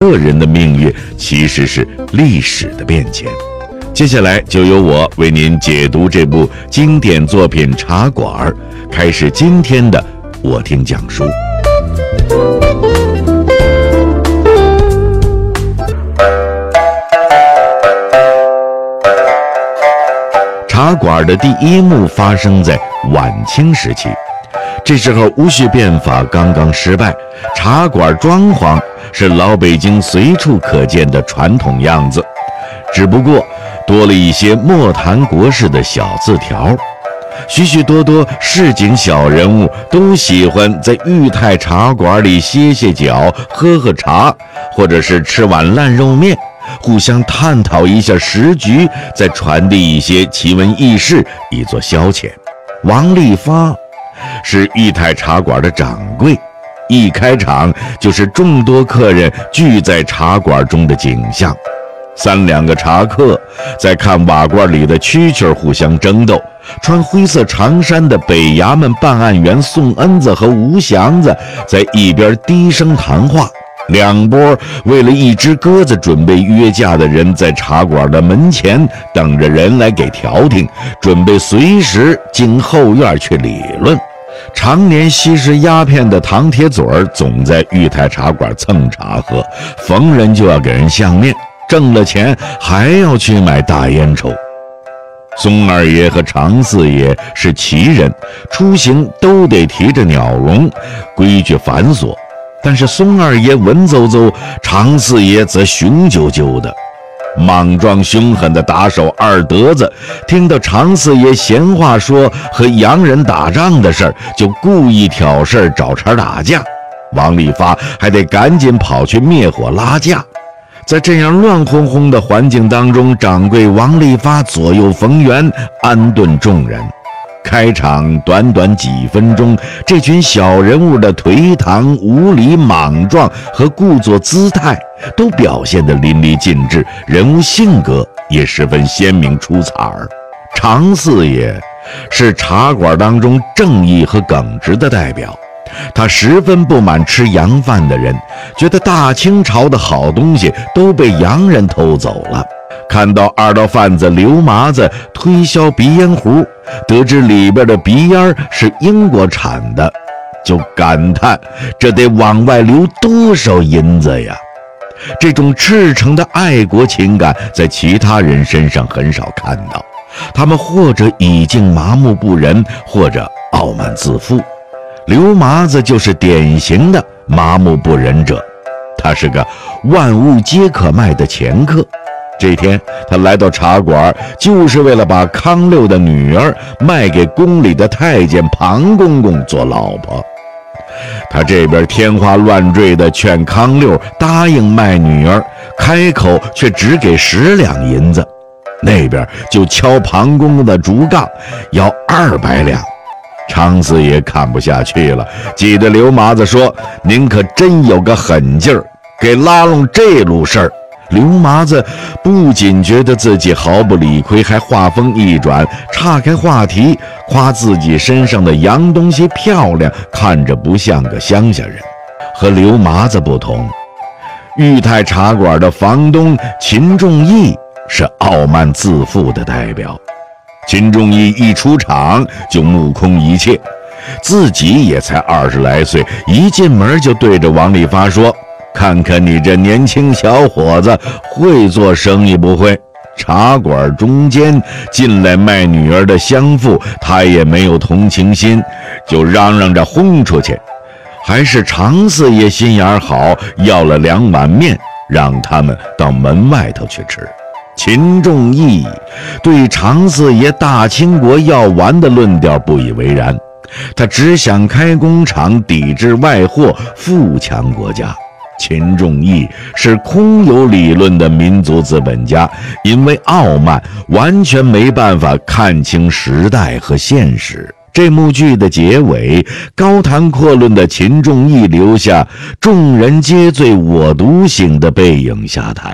个人的命运其实是历史的变迁。接下来就由我为您解读这部经典作品《茶馆》，开始今天的我听讲书。茶馆的第一幕发生在晚清时期，这时候戊戌变法刚刚失败，茶馆装潢是老北京随处可见的传统样子，只不过多了一些莫谈国事的小字条。许许多多市井小人物都喜欢在裕泰茶馆里歇歇脚，喝喝茶，或者是吃碗烂肉面，互相探讨一下时局，再传递一些奇闻异事以作消遣。王利发是裕泰茶馆的掌柜，一开场就是众多客人聚在茶馆中的景象。3两个茶客在看瓦罐里的蛐蛐互相争斗，穿灰色长衫的北衙门办案员宋恩子和吴祥子在一边低声谈话。两拨为了一只鸽子准备约架的人在茶馆的门前等着人来给调停，准备随时进后院去理论。常年吸食鸦片的唐铁嘴总在裕泰茶馆蹭茶喝，逢人就要给人相面，挣了钱还要去买大烟抽。松二爷和常四爷是旗人，出行都得提着鸟笼，规矩繁琐。但是松二爷文绉绉，常四爷则雄赳赳的。莽撞凶狠的打手二德子听到常四爷闲话说和洋人打仗的事儿，就故意挑事找茬打架。王利发还得赶紧跑去灭火拉架。在这样乱哄哄的环境当中，掌柜王利发左右逢源，安顿众人。开场短短几分钟，这群小人物的颓唐、无礼、莽撞和故作姿态都表现得淋漓尽致，人物性格也十分鲜明出彩儿。常四爷是茶馆当中正义和耿直的代表，他十分不满吃洋饭的人，觉得大清朝的好东西都被洋人偷走了。看到二道贩子刘麻子推销鼻烟壶，得知里边的鼻烟是英国产的，就感叹这得往外流多少银子呀。这种赤诚的爱国情感在其他人身上很少看到，他们或者已经麻木不仁，或者傲慢自负。刘麻子就是典型的麻木不仁者，他是个万物皆可卖的掮客。这天他来到茶馆，就是为了把康六的女儿卖给宫里的太监庞公公做老婆。他这边天花乱坠的劝康六答应卖女儿，开口却只给10两银子，那边就敲庞公公的竹杠，要200两。常四爷看不下去了，挤得刘麻子说：“您可真有个狠劲儿，给拉拢这路事儿。”刘麻子不仅觉得自己毫不理亏，还话锋一转，岔开话题，夸自己身上的洋东西漂亮，看着不像个乡下人。和刘麻子不同，裕泰茶馆的房东秦仲义是傲慢自负的代表。秦仲义一出场就目空一切，自己也才20来岁，一进门就对着王利发说：“看看你这年轻小伙子会做生意不会？茶馆中间进来卖女儿的乡妇，他也没有同情心，就嚷嚷着轰出去。还是常四爷心眼好，要了2碗面，让他们到门外头去吃。”秦仲义对常四爷大清国要完的论调不以为然，他只想开工厂抵制外货，富强国家。秦仲义是空有理论的民族资本家，因为傲慢，完全没办法看清时代和现实。这幕剧的结尾，高谈阔论的秦仲义留下众人皆醉我独醒的背影下台了，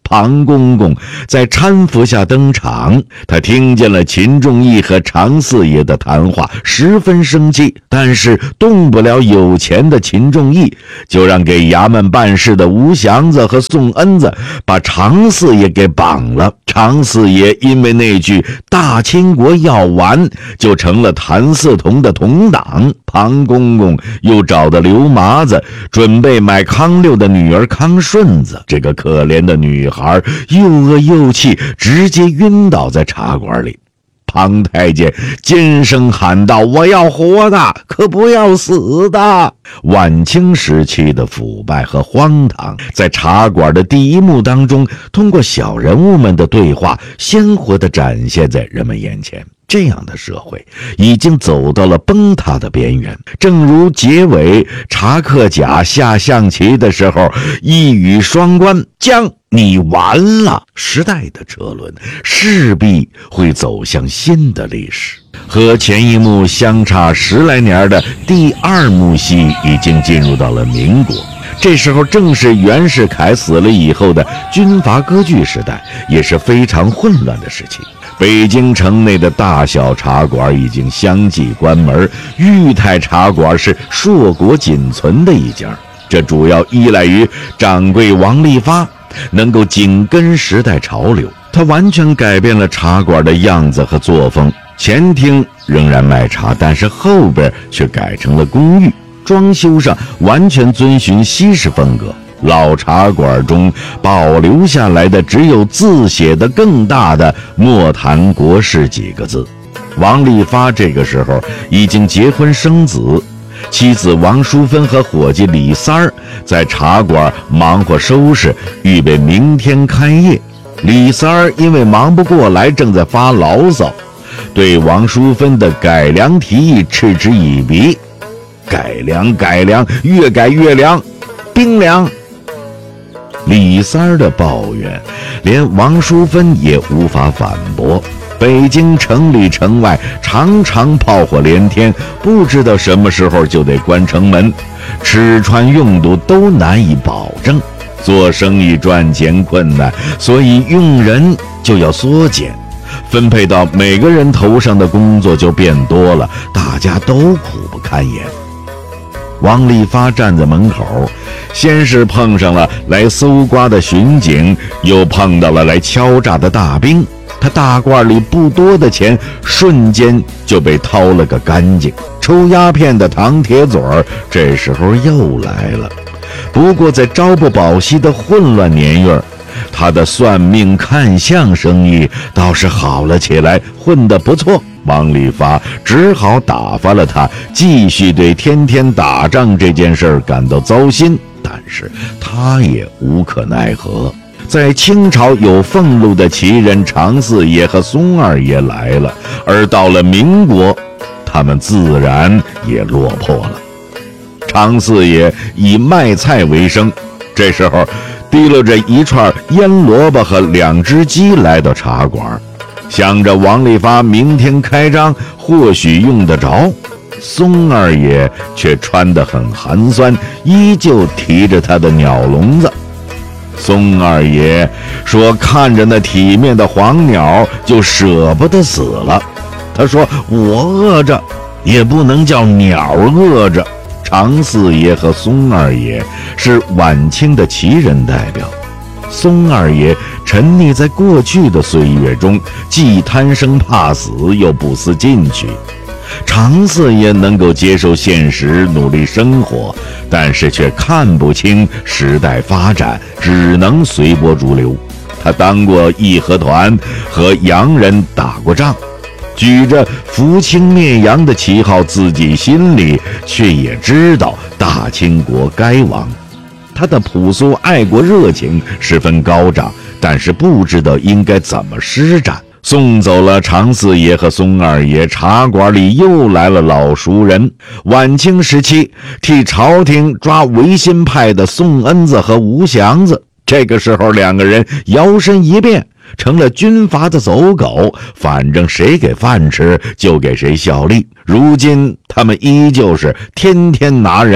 庞公公在搀扶下登场，他听见了秦仲义和常四爷的谈话，十分生气，但是动不了有钱的秦仲义，就让给衙门办事的吴祥子和宋恩子把常四爷给绑了。常四爷因为那句大清国要完，就成了谭嗣同的同党。庞公公又找到刘麻子，准备买康六的女儿康顺子。这个可怜的女孩又饿又气，直接晕倒在茶馆里。庞太监尖声喊道：“我要活的，可不要死的！”晚清时期的腐败和荒唐，在茶馆的第一幕当中，通过小人物们的对话，鲜活地展现在人们眼前。这样的社会已经走到了崩塌的边缘。正如结尾查克甲下象棋的时候一语双关，将你完了。时代的车轮势必会走向新的历史。和前一幕相差10来年的第二幕戏已经进入到了民国，这时候正是袁世凯死了以后的军阀割据时代，也是非常混乱的时期。北京城内的大小茶馆已经相继关门，裕泰茶馆是硕果仅存的一家，这主要依赖于掌柜王利发能够紧跟时代潮流，他完全改变了茶馆的样子和作风。前厅仍然卖茶，但是后边却改成了公寓，装修上完全遵循西式风格。老茶馆中保留下来的只有字写的更大的莫谈国事几个字。王利发这个时候已经结婚生子，妻子王淑芬和伙计李三儿在茶馆忙活收拾，预备明天开业。李三儿因为忙不过来，正在发牢骚，对王淑芬的改良提议嗤之以鼻。改良，越改越凉，冰凉。李三儿的抱怨连王淑芬也无法反驳。北京城里城外常常炮火连天，不知道什么时候就得关城门，吃穿用度都难以保证。做生意赚钱困难，所以用人就要缩减，分配到每个人头上的工作就变多了，大家都苦不堪言。王利发站在门口，先是碰上了来搜刮的巡警，又碰到了来敲诈的大兵。他大褂里不多的钱瞬间就被掏了个干净。抽鸦片的唐铁嘴儿这时候又来了，不过在朝不保夕的混乱年月，他的算命看相生意倒是好了起来，混得不错。王利发只好打发了他，继续对天天打仗这件事感到糟心，但是他也无可奈何。在清朝有俸禄的旗人常四爷和松二爷来了，而到了民国，他们自然也落魄了。常四爷以卖菜为生，这时候提溜着一串腌萝卜和2只鸡来到茶馆，想着王利发明天开张或许用得着。松二爷却穿得很寒酸，依旧提着他的鸟笼子。松二爷说看着那体面的黄鸟就舍不得死了。他说我饿着也不能叫鸟饿着。常四爷和松二爷是晚清的旗人代表。松二爷沉溺在过去的岁月中，既贪生怕死又不思进取。常四爷能够接受现实，努力生活，但是却看不清时代发展，只能随波逐流。他当过义和团，和洋人打过仗，举着扶清灭洋的旗号，自己心里却也知道大清国该亡。他的朴素爱国热情十分高涨，但是不知道应该怎么施展。送走了常四爷和松二爷，茶馆里又来了老熟人。晚清时期替朝廷抓维新派的宋恩子和吴祥子，这个时候2个人摇身一变成了军阀的走狗，反正谁给饭吃就给谁效力。如今他们依旧是天天拿人，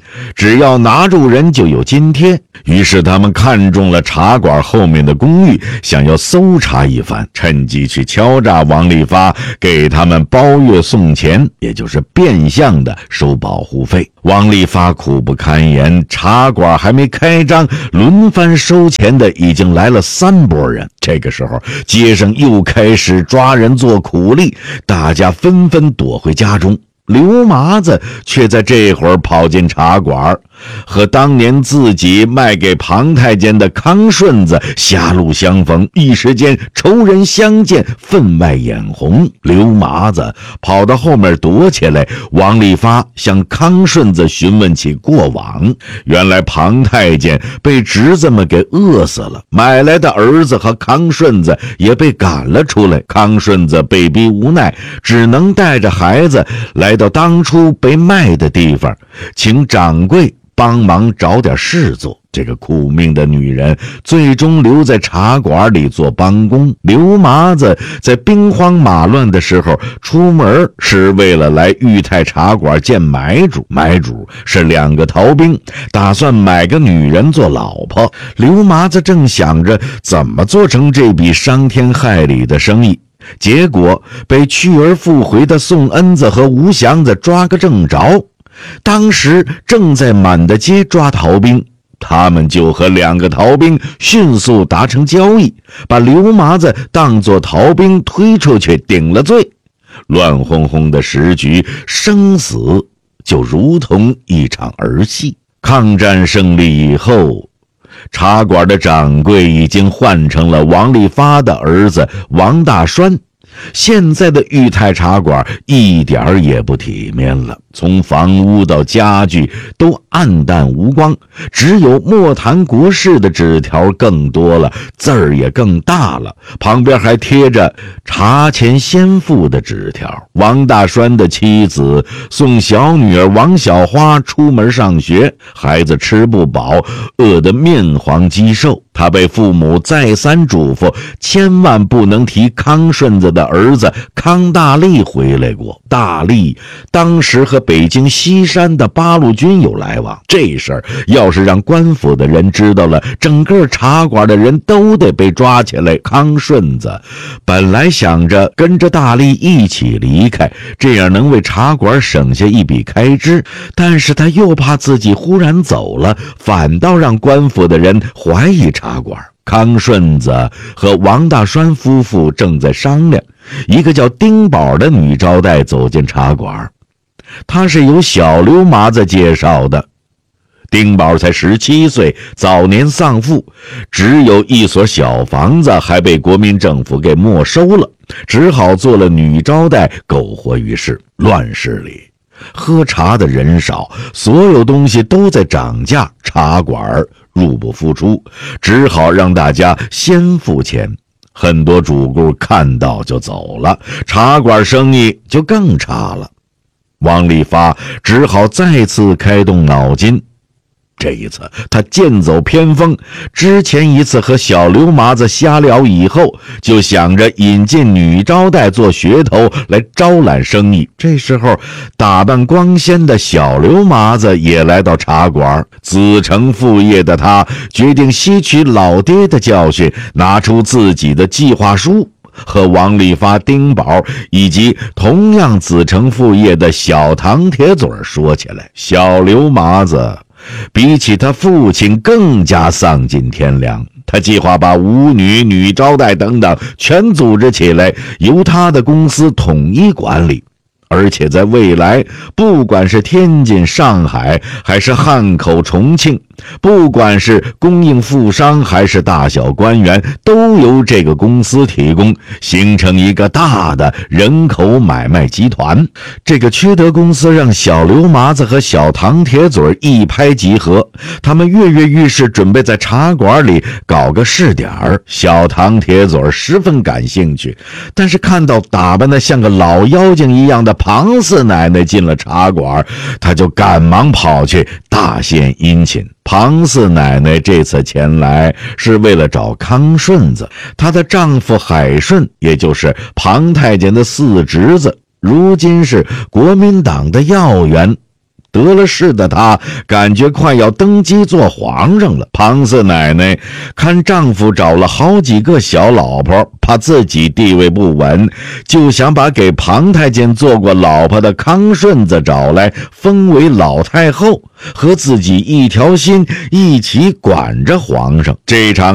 只要拿住人就有津贴。于是他们看中了茶馆后面的公寓，想要搜查一番，趁机去敲诈王利发，给他们包月送钱，也就是变相的收保护费。王利发苦不堪言，茶馆还没开张，轮番收钱的已经来了3拨人。这个时候街上又开始抓人做苦力，大家纷纷躲回家中。刘麻子却在这会儿跑进茶馆，和当年自己卖给庞太监的康顺子狭路相逢，一时间仇人相见，分外眼红。刘麻子跑到后面躲起来，王利发向康顺子询问起过往。原来庞太监被侄子们给饿死了，买来的儿子和康顺子也被赶了出来。康顺子被逼无奈，只能带着孩子来到当初被卖的地方，请掌柜帮忙找点事做。这个苦命的女人最终留在茶馆里做帮工。刘麻子在兵荒马乱的时候出门，是为了来裕泰茶馆见买主。买主是2个逃兵，打算买个女人做老婆。刘麻子正想着怎么做成这笔伤天害理的生意，结果被去而复回的宋恩子和吴祥子抓个正着。当时正在满的街抓逃兵，他们就和2个逃兵迅速达成交易，把刘麻子当作逃兵推出去顶了罪。乱哄哄的时局，生死就如同一场儿戏。抗战胜利以后，茶馆的掌柜已经换成了王利发的儿子王大栓。现在的裕泰茶馆一点儿也不体面了，从房屋到家具都暗淡无光，只有莫谈国事的纸条更多了，字儿也更大了，旁边还贴着茶钱先付的纸条。王大栓的妻子送小女儿王小花出门上学，孩子吃不饱，饿得面黄肌瘦。他被父母再三嘱咐，千万不能提康顺子的儿子康大力回来过。大力当时和北京西山的八路军有来往，这事儿要是让官府的人知道了，整个茶馆的人都得被抓起来。康顺子本来想着跟着大力一起离开，这样能为茶馆省下一笔开支，但是他又怕自己忽然走了，反倒让官府的人怀疑茶馆。康顺子和王大栓夫妇正在商量，一个叫丁宝的女招待走进茶馆，她是由小刘麻子介绍的。丁宝才17岁，早年丧父，只有一所小房子还被国民政府给没收了，只好做了女招待，苟活于世。乱世里喝茶的人少，所有东西都在涨价，茶馆入不敷出，只好让大家先付钱。很多主顾看到就走了，茶馆生意就更差了。王利发只好再次开动脑筋。这一次他剑走偏锋，之前一次和小刘麻子瞎聊以后，就想着引进女招待做噱头来招揽生意。这时候打扮光鲜的小刘麻子也来到茶馆，子承父业的他决定吸取老爹的教训，拿出自己的计划书，和王利发、丁宝以及同样子承父业的小唐铁嘴说起来。小刘麻子比起他父亲更加丧尽天良，他计划把舞女、女招待等等全组织起来，由他的公司统一管理。而且在未来，不管是天津、上海还是汉口、重庆，不管是供应富商还是大小官员，都由这个公司提供，形成一个大的人口买卖集团。这个缺德公司让小刘麻子和小唐铁嘴一拍即合，他们跃跃欲试，准备在茶馆里搞个试点儿。小唐铁嘴十分感兴趣，但是看到打扮得像个老妖精一样的庞四奶奶进了茶馆，他就赶忙跑去大献殷勤。庞四奶奶这次前来是为了找康顺子，她的丈夫海顺，也就是庞太监的4侄子，如今是国民党的要员， 得了势的她感觉快要登基做皇上了。庞四奶奶看丈夫找了好几个小老婆，怕自己地位不稳，就想把给庞太监做过老婆的康顺子找来，封为老太后，和自己一条心，一起管着皇上。这场